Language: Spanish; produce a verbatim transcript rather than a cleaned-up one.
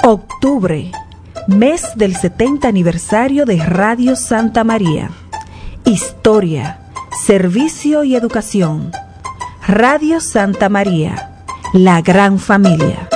Octubre, mes del setenta aniversario de Radio Santa María. Historia, servicio y educación. Radio Santa María, la gran familia.